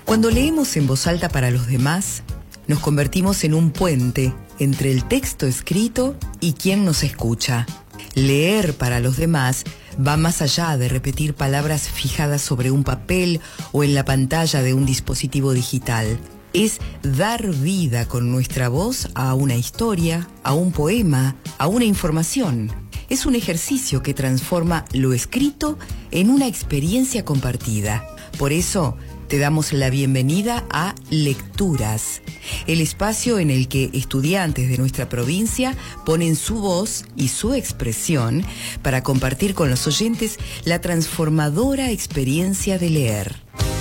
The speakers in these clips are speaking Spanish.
Cuando leemos en voz alta para los demás, nos convertimos en un puente entre el texto escrito y quien nos escucha. Leer para los demás va más allá de repetir palabras fijadas sobre un papel o en la pantalla de un dispositivo digital. Es dar vida con nuestra voz a una historia, a un poema, a una información. Es un ejercicio que transforma lo escrito en una experiencia compartida. Por eso, te damos la bienvenida a Lecturas, el espacio en el que estudiantes de nuestra provincia ponen su voz y su expresión para compartir con los oyentes la transformadora experiencia de leer.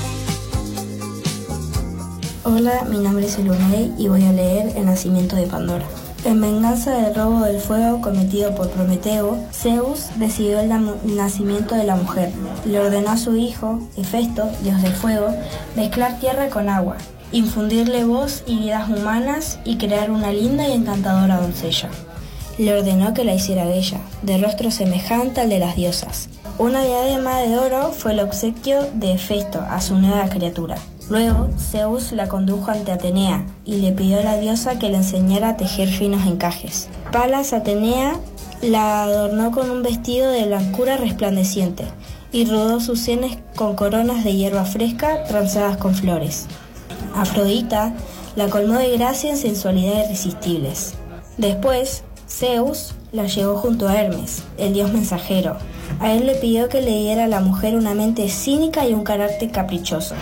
Hola, mi nombre es Elunei y voy a leer El nacimiento de Pandora. En venganza del robo del fuego cometido por Prometeo, Zeus decidió el nacimiento de la mujer. Le ordenó a su hijo, Hefesto, dios del fuego, mezclar tierra con agua, infundirle voz y vidas humanas y crear una linda y encantadora doncella. Le ordenó que la hiciera bella, de rostro semejante al de las diosas. Una diadema de oro fue el obsequio de Hefesto a su nueva criatura. Luego, Zeus la condujo ante Atenea y le pidió a la diosa que le enseñara a tejer finos encajes. Palas Atenea la adornó con un vestido de blancura resplandeciente y rodó sus sienes con coronas de hierba fresca tranzadas con flores. Afrodita la colmó de gracia y sensualidad irresistibles. Después, Zeus la llevó junto a Hermes, el dios mensajero. A él le pidió que le diera a la mujer una mente cínica y un carácter caprichoso.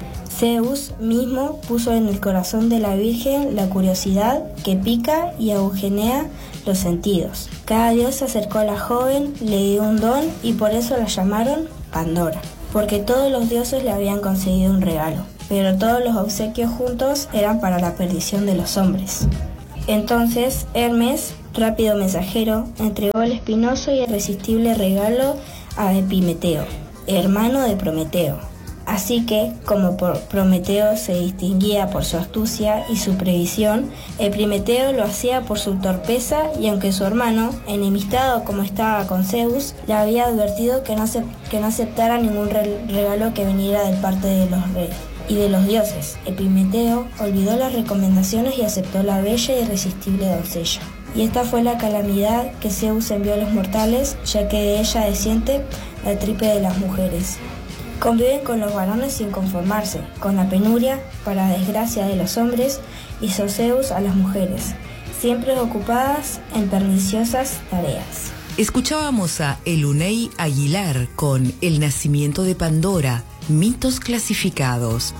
Zeus mismo puso en el corazón de la Virgen la curiosidad que pica y agujenea los sentidos. Cada dios se acercó a la joven, le dio un don y por eso la llamaron Pandora, porque todos los dioses le habían concedido un regalo, pero todos los obsequios juntos eran para la perdición de los hombres. Entonces Hermes, rápido mensajero, entregó el espinoso y irresistible regalo a Epimeteo, hermano de Prometeo. Así que, como Prometeo se distinguía por su astucia y su previsión, Epimeteo lo hacía por su torpeza y aunque su hermano, enemistado como estaba con Zeus, le había advertido que no aceptara ningún regalo que viniera de parte de los reyes y de los dioses, Epimeteo olvidó las recomendaciones y aceptó la bella e irresistible doncella. Y esta fue la calamidad que Zeus envió a los mortales, ya que de ella desciende la tripe de las mujeres. Conviven con los varones sin conformarse, con la penuria, para desgracia de los hombres, hizo Zeus a las mujeres, siempre ocupadas en perniciosas tareas. Escuchábamos a Elunei Aguilar con El nacimiento de Pandora, mitos clasificados.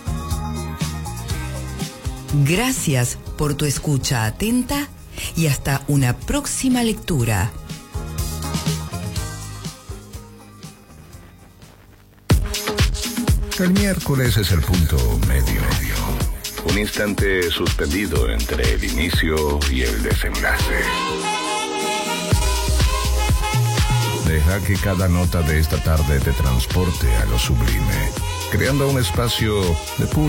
Gracias por tu escucha atenta y hasta una próxima lectura. El miércoles es el punto medio. Un instante suspendido entre el inicio y el desenlace. Deja que cada nota de esta tarde te transporte a lo sublime, creando un espacio de puro